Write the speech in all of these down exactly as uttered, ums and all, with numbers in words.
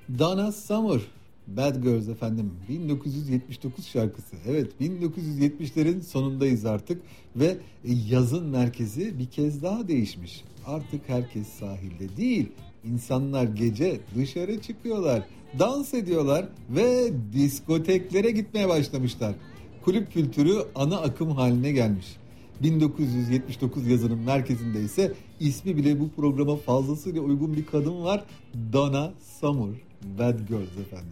Donna Summer, Bad Girls efendim. bin dokuz yüz yetmiş dokuz şarkısı. Evet, bin dokuz yüz yetmişlerin sonundayız artık ve yazın merkezi bir kez daha değişmiş. Artık herkes sahilde değil. İnsanlar gece dışarı çıkıyorlar, dans ediyorlar ve diskoteklere gitmeye başlamışlar. Kulüp kültürü ana akım haline gelmiş. bin dokuz yüz yetmiş dokuz yazının merkezinde ise ismi bile bu programa fazlasıyla uygun bir kadın var. Donna Summer, Bad Girls efendim.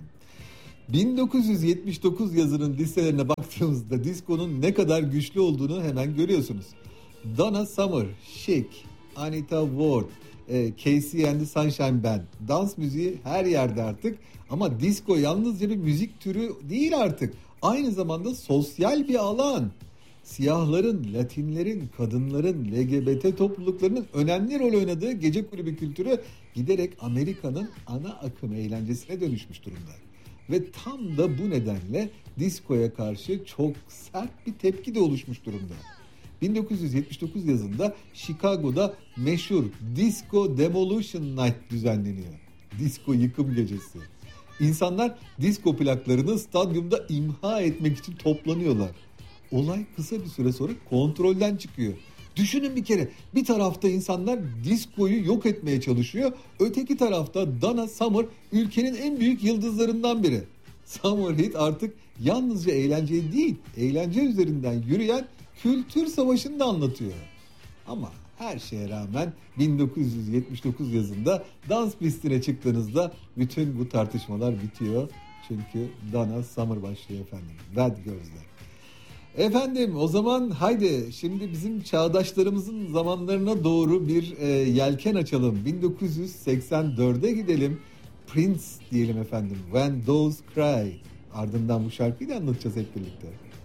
bin dokuz yüz yetmiş dokuz yazının listelerine baktığımızda diskonun ne kadar güçlü olduğunu hemen görüyorsunuz. Donna Summer, Chic, Anita Ward, e, Casey and the Sunshine Band. Dans müziği her yerde artık ama disco yalnızca bir müzik türü değil artık. Aynı zamanda sosyal bir alan. Siyahların, Latinlerin, kadınların, L G B T topluluklarının önemli rol oynadığı gece kulübü kültürü giderek Amerika'nın ana akım eğlencesine dönüşmüş durumda. Ve tam da bu nedenle diskoya karşı çok sert bir tepki de oluşmuş durumda. bin dokuz yüz yetmiş dokuz yazında Chicago'da meşhur Disco Demolition Night düzenleniyor. Disco yıkım gecesi. İnsanlar disco plaklarını stadyumda imha etmek için toplanıyorlar. Olay kısa bir süre sonra kontrolden çıkıyor. Düşünün bir kere, bir tarafta insanlar diskoyu yok etmeye çalışıyor. Öteki tarafta Donna Summer ülkenin en büyük yıldızlarından biri. Summer Hit artık yalnızca eğlence değil, eğlence üzerinden yürüyen kültür savaşını da anlatıyor. Ama her şeye rağmen bin dokuz yüz yetmiş dokuz yazında dans pistine çıktığınızda bütün bu tartışmalar bitiyor. Çünkü Donna Summer başlıyor efendim. Bad Girls'ler. Efendim o zaman haydi şimdi bizim çağdaşlarımızın zamanlarına doğru bir e, yelken açalım. bin dokuz yüz seksen dörde gidelim. Prince diyelim efendim. When Doves Cry. Ardından bu şarkıyı da anlatacağız hep birlikte.